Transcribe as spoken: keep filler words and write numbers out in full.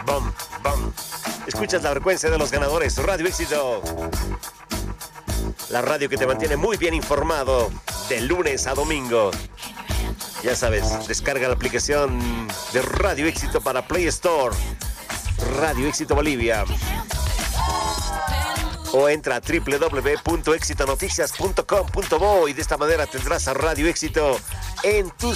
bom, bom. Escuchas la frecuencia de los ganadores, Radio Éxito. La radio que te mantiene muy bien informado de lunes a domingo. Ya sabes, descarga la aplicación de Radio Éxito para Play Store, Radio Éxito Bolivia. O entra a doble u doble u doble u punto éxito noticias punto com punto bo y de esta manera tendrás a Radio Éxito en tus